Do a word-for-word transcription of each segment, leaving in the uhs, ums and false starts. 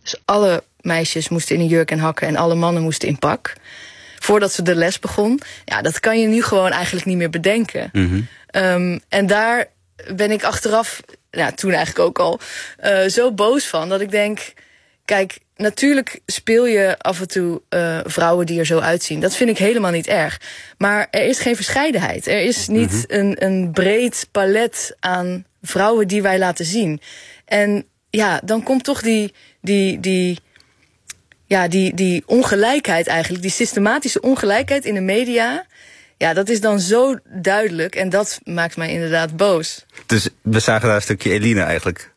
Dus alle meisjes moesten in een jurk en hakken en alle mannen moesten in pak. Voordat ze de les begon. Ja, dat kan je nu gewoon eigenlijk niet meer bedenken. Mm-hmm. Um, en daar ben ik achteraf, nou, toen eigenlijk ook al, uh, zo boos van. Dat ik denk, kijk, natuurlijk speel je af en toe uh, vrouwen die er zo uitzien. Dat vind ik helemaal niet erg. Maar er is geen verscheidenheid. Er is niet mm-hmm. een, een breed palet aan vrouwen die wij laten zien. En ja, dan komt toch die, die, die, ja, die, die ongelijkheid eigenlijk, die systematische ongelijkheid in de media. Ja, dat is dan zo duidelijk en dat maakt mij inderdaad boos. Dus we zagen daar een stukje Eline eigenlijk?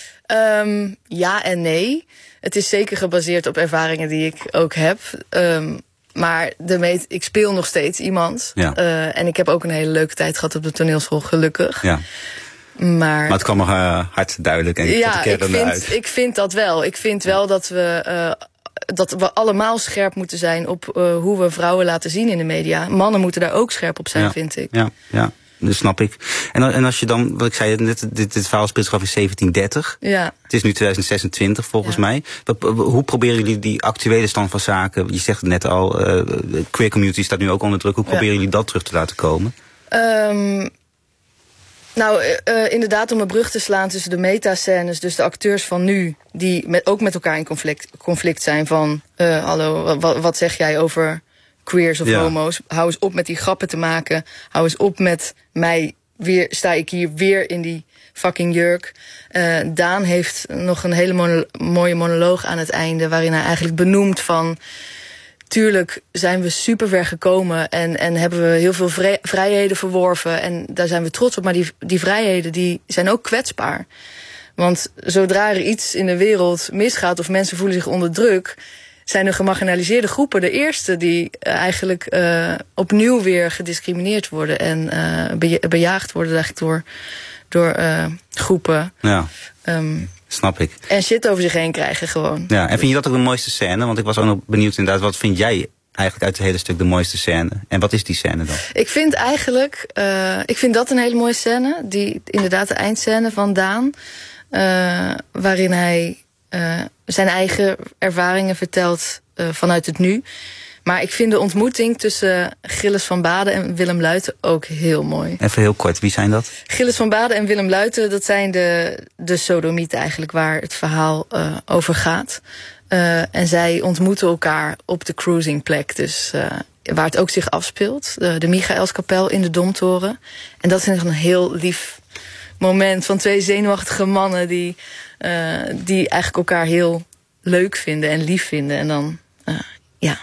Um, ja en nee. Het is zeker gebaseerd op ervaringen die ik ook heb. Um, maar de meet, ik speel nog steeds iemand. Ja. Uh, en ik heb ook een hele leuke tijd gehad op de toneelschool, gelukkig. Ja. Maar, maar het kwam nog uh, hard duidelijk en ja, tot de kern ik uit. vind, ik vind dat wel. Ik vind wel dat we, uh, dat we allemaal scherp moeten zijn op uh, hoe we vrouwen laten zien in de media. Mannen moeten daar ook scherp op zijn, ja. vind ik. Ja, ja. Dat snap ik. En, en als je dan, wat ik zei, dit, dit, dit verhaal speelt zich af in zeventien dertig. Ja. Het is nu twintig zesentwintig volgens ja. mij. Hoe proberen jullie die actuele stand van zaken, je zegt het net al, uh, de queer community staat nu ook onder druk. Hoe proberen ja. jullie dat terug te laten komen? Um, nou, uh, inderdaad om een brug te slaan tussen de metascènes, dus de acteurs van nu, die met, ook met elkaar in conflict, conflict zijn van, uh, hallo, wat, wat zeg jij over queers of ja. homo's? Hou eens op met die grappen te maken. Hou eens op met mij, weer sta ik hier weer in die fucking jurk. Uh, Daan heeft nog een hele mono- mooie monoloog aan het einde, waarin hij eigenlijk benoemt van, tuurlijk zijn we super ver gekomen en, en hebben we heel veel vrij, vrijheden verworven en daar zijn we trots op, maar die, die vrijheden die zijn ook kwetsbaar. Want zodra er iets in de wereld misgaat of mensen voelen zich onder druk, zijn de gemarginaliseerde groepen de eerste die uh, eigenlijk uh, opnieuw weer gediscrimineerd worden en uh, beja- bejaagd worden eigenlijk door, door uh, groepen. Ja. Um, Snap ik. En shit over zich heen krijgen gewoon. Ja, en vind je dat ook de mooiste scène? Want ik was ook nog benieuwd inderdaad, wat vind jij eigenlijk uit het hele stuk de mooiste scène? En wat is die scène dan? Ik vind eigenlijk, uh, ik vind dat een hele mooie scène. Die, inderdaad de eindscène van Daan. Uh, waarin hij uh, zijn eigen ervaringen vertelt uh, vanuit het nu. Maar ik vind de ontmoeting tussen Gilles van Baden en Willem Luiten ook heel mooi. Even heel kort, wie zijn dat? Gilles van Baden en Willem Luiten, dat zijn de, de sodomieten eigenlijk waar het verhaal uh, over gaat. Uh, en zij ontmoeten elkaar op de cruisingplek, dus uh, waar het ook zich afspeelt. Uh, de Michaelskapel in de Domtoren. En dat is een heel lief moment van twee zenuwachtige mannen die, uh, die eigenlijk elkaar heel leuk vinden en lief vinden. En dan, uh, ja,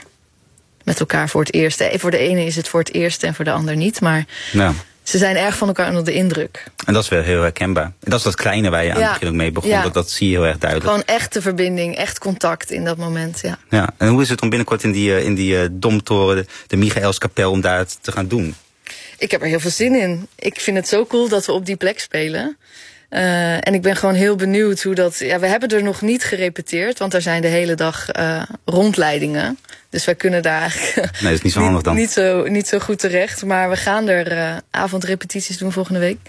met elkaar voor het eerst. Voor de ene is het voor het eerst en voor de ander niet. Maar ja. Ze zijn erg van elkaar onder de indruk. En dat is wel heel herkenbaar. En dat is dat kleine waar je aan ja. het begin ook mee begon. Ja. Dat, dat zie je heel erg duidelijk. Gewoon echte verbinding, echt contact in dat moment, ja. Ja. En hoe is het om binnenkort in die, in die uh, Domtoren, de, de Michaelskapel, om daar te gaan doen? Ik heb er heel veel zin in. Ik vind het zo cool dat we op die plek spelen. Uh, en ik ben gewoon heel benieuwd hoe dat... Ja, we hebben er nog niet gerepeteerd, want er zijn de hele dag uh, rondleidingen. Dus wij kunnen daar eigenlijk nee, dat is niet zo handig dan. niet, niet, zo, niet zo goed terecht. Maar we gaan er uh, avondrepetities doen volgende week.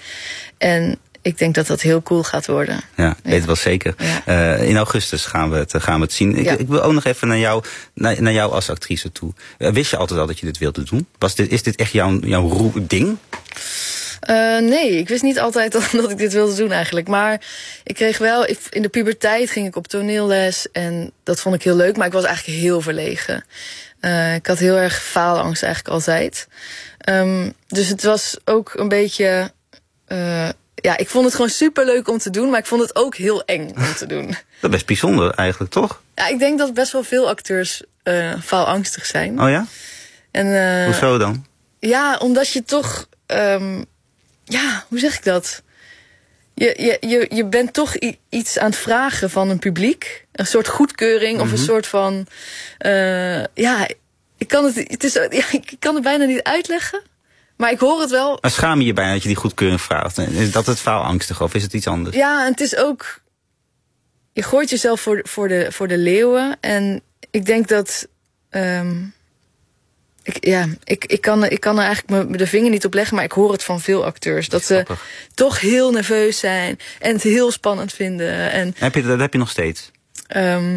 En ik denk dat dat heel cool gaat worden. Ja, weet het wel zeker. Ja. Uh, in augustus gaan we het, gaan we het zien. Ik, ja. ik wil ook nog even naar jou, naar, naar jou als actrice toe. Uh, wist je altijd al dat je dit wilde doen? Was dit, is dit echt jouw, jouw roe- ding? Uh, nee, ik wist niet altijd dat ik dit wilde doen eigenlijk. Maar ik kreeg wel, in de puberteit ging ik op toneelles en dat vond ik heel leuk. Maar ik was eigenlijk heel verlegen. Uh, ik had heel erg faalangst eigenlijk altijd. Um, dus het was ook een beetje... Uh, ja, ik vond het gewoon superleuk om te doen, maar ik vond het ook heel eng om te doen. Dat is best bijzonder eigenlijk, toch? Ja, ik denk dat best wel veel acteurs uh, faalangstig zijn. Oh ja? En, uh, Hoezo dan? Ja, omdat je toch... Um, Ja, hoe zeg ik dat? Je, je, je, je bent toch i- iets aan het vragen van een publiek. Een soort goedkeuring mm-hmm. of een soort van... Uh, ja, ik kan het, het is, ja, ik kan het bijna niet uitleggen. Maar ik hoor het wel. Maar schaam je je bijna dat je die goedkeuring vraagt? Is dat het faalangstig of is het iets anders? Ja, en het is ook... Je gooit jezelf voor, voor, de, voor de leeuwen. En ik denk dat... Um, Ik, ja, ik, ik, kan, ik kan er eigenlijk de vinger niet op leggen, maar ik hoor het van veel acteurs. Dat ze toch heel nerveus zijn en het heel spannend vinden. En, heb je, dat heb je nog steeds? Um,